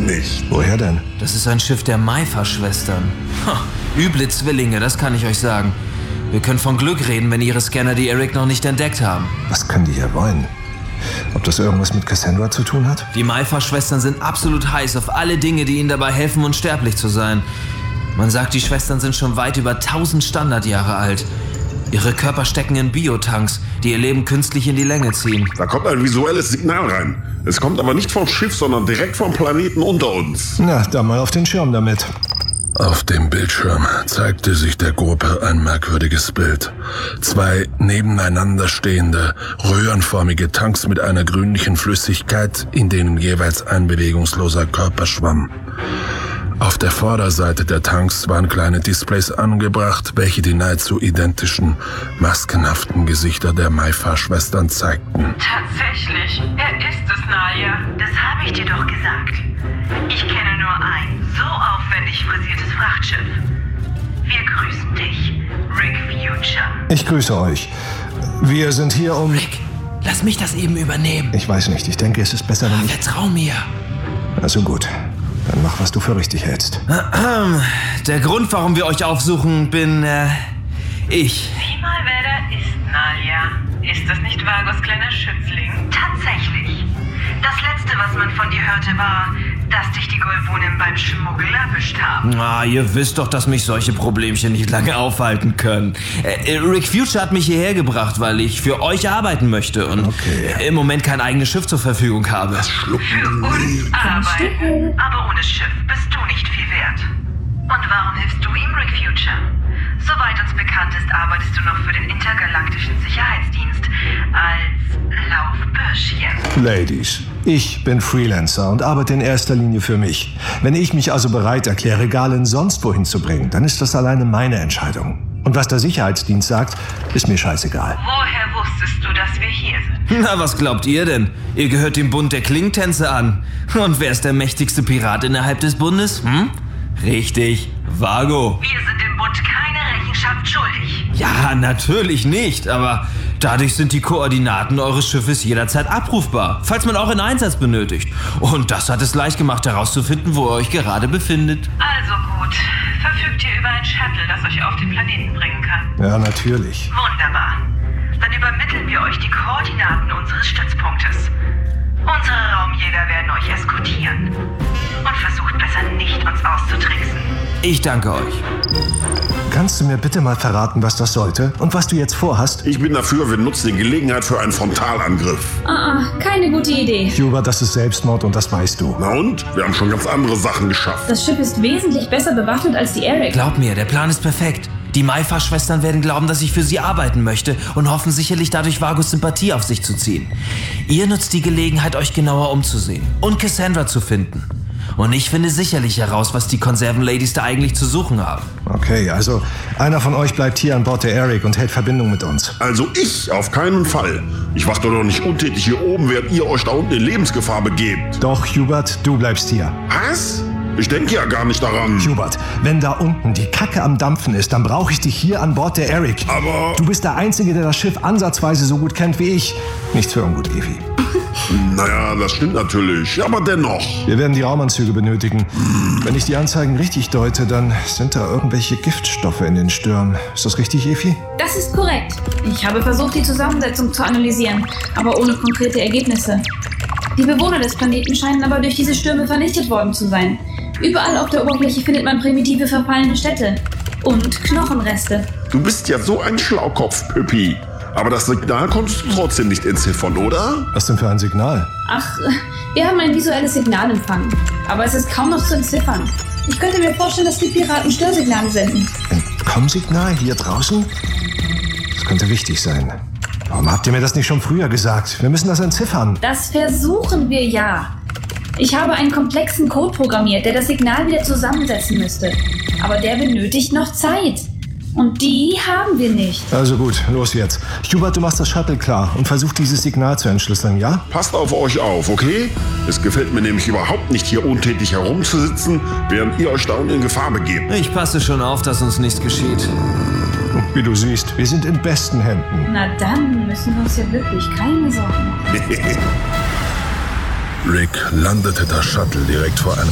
nicht. Woher denn? Das ist ein Schiff der Maifa-Schwestern. Üble Zwillinge, das kann ich euch sagen. Wir können von Glück reden, wenn ihre Scanner die Eric noch nicht entdeckt haben. Was können die hier wollen? Ob das irgendwas mit Cassandra zu tun hat? Die Maifa-Schwestern sind absolut heiß auf alle Dinge, die ihnen dabei helfen, unsterblich zu sein. Man sagt, die Schwestern sind schon weit über 1000 Standardjahre alt. Ihre Körper stecken in Biotanks, die ihr Leben künstlich in die Länge ziehen. Da kommt ein visuelles Signal rein. Es kommt aber nicht vom Schiff, sondern direkt vom Planeten unter uns. Na, dann mal auf den Schirm damit. Auf dem Bildschirm zeigte sich der Gruppe ein merkwürdiges Bild. 2 nebeneinander stehende, röhrenförmige Tanks mit einer grünlichen Flüssigkeit, in denen jeweils ein bewegungsloser Körper schwamm. Auf der Vorderseite der Tanks waren kleine Displays angebracht, welche die nahezu identischen, maskenhaften Gesichter der Maifa-Schwestern zeigten. Tatsächlich, er ist es, Nalia. Das habe ich dir doch gesagt. Ich kenne nur ein so aufwendig frisiertes Frachtschiff. Wir grüßen dich, Rick Future. Ich grüße euch. Wir sind hier um... Rick, lass mich das eben übernehmen. Ich weiß nicht, ich denke, es ist besser, wenn ich... Vertrau mir. Also gut, dann mach, was du für richtig hältst. Der Grund, warum wir euch aufsuchen, bin, ich. Sieh mal, wer da ist, Nalia. Ist das nicht Vagos kleiner Schützling? Tatsächlich. Das Letzte, was man von dir hörte, war, dass dich die Golvonen beim Schmuggel erwischt haben. Ihr wisst doch, dass mich solche Problemchen nicht lange aufhalten können. Rick Future hat mich hierher gebracht, weil ich für euch arbeiten möchte und im Moment kein eigenes Schiff zur Verfügung habe. Für uns arbeiten, aber ohne Schiff bist du nicht viel wert. Und warum hilfst du ihm, Rick Future? Soweit uns bekannt ist, arbeitest du noch für den Intergalaktischen Sicherheitsdienst als Laufbürschchen. Ladies, ich bin Freelancer und arbeite in erster Linie für mich. Wenn ich mich also bereit erkläre, Galen sonst wohin zu bringen, dann ist das alleine meine Entscheidung. Und was der Sicherheitsdienst sagt, ist mir scheißegal. Woher wusstest du, dass wir hier sind? Na, was glaubt ihr denn? Ihr gehört dem Bund der Klingtänze an. Und wer ist der mächtigste Pirat innerhalb des Bundes? Richtig, Vago. Wir sind dem Bund keine Rechenschaft schuldig. Ja, natürlich nicht, aber dadurch sind die Koordinaten eures Schiffes jederzeit abrufbar, falls man auch einen Einsatz benötigt. Und das hat es leicht gemacht, herauszufinden, wo ihr euch gerade befindet. Also gut, verfügt ihr über ein Shuttle, das euch auf den Planeten bringen kann? Ja, natürlich. Wunderbar. Dann übermitteln wir euch die Koordinaten unseres Stützpunktes. Unsere Raumjäger werden euch eskortieren. Und versucht besser nicht, uns auszutricksen. Ich danke euch. Kannst du mir bitte mal verraten, was das sollte und was du jetzt vorhast? Ich bin dafür, wir nutzen die Gelegenheit für einen Frontalangriff. Keine gute Idee. Hubert, das ist Selbstmord und das weißt du. Na und? Wir haben schon ganz andere Sachen geschafft. Das Schiff ist wesentlich besser bewaffnet als die Eric. Glaub mir, der Plan ist perfekt. Die Maifa-Schwestern werden glauben, dass ich für sie arbeiten möchte und hoffen sicherlich dadurch Vagos Sympathie auf sich zu ziehen. Ihr nutzt die Gelegenheit, euch genauer umzusehen und Cassandra zu finden. Und ich finde sicherlich heraus, was die Konserven-Ladies da eigentlich zu suchen haben. Okay, also einer von euch bleibt hier an Bord der Eric und hält Verbindung mit uns. Also ich auf keinen Fall. Ich warte doch nicht untätig hier oben, während ihr euch da unten in Lebensgefahr begebt. Doch, Hubert, du bleibst hier. Was? Ich denke ja gar nicht daran. Hubert, wenn da unten die Kacke am Dampfen ist, dann brauche ich dich hier an Bord der Eric. Aber... Du bist der Einzige, der das Schiff ansatzweise so gut kennt wie ich. Nichts für ungut, Evi. Naja, das stimmt natürlich, aber dennoch. Wir werden die Raumanzüge benötigen. Wenn ich die Anzeigen richtig deute, dann sind da irgendwelche Giftstoffe in den Stirn. Ist das richtig, Evi? Das ist korrekt. Ich habe versucht, die Zusammensetzung zu analysieren, aber ohne konkrete Ergebnisse. Die Bewohner des Planeten scheinen aber durch diese Stürme vernichtet worden zu sein. Überall auf der Oberfläche findet man primitive, verfallene Städte. Und Knochenreste. Du bist ja so ein Schlaukopf, Püppi. Aber das Signal konntest du trotzdem nicht entziffern, oder? Was denn für ein Signal? Ach, wir haben ein visuelles Signal empfangen. Aber es ist kaum noch zu entziffern. Ich könnte mir vorstellen, dass die Piraten Störsignale senden. Ein Komm-Signal hier draußen? Das könnte wichtig sein. Warum habt ihr mir das nicht schon früher gesagt? Wir müssen das entziffern. Das versuchen wir ja. Ich habe einen komplexen Code programmiert, der das Signal wieder zusammensetzen müsste. Aber der benötigt noch Zeit. Und die haben wir nicht. Also gut, los jetzt. Hubert, du machst das Shuttle klar und versuch dieses Signal zu entschlüsseln, ja? Passt auf euch auf, okay? Es gefällt mir nämlich überhaupt nicht, hier untätig herumzusitzen, während ihr euch da unten in Gefahr begebt. Ich passe schon auf, dass uns nichts geschieht. Wie du siehst, wir sind in besten Händen. Na dann müssen wir uns ja wirklich keine Sorgen machen. Rick landete das Shuttle direkt vor einem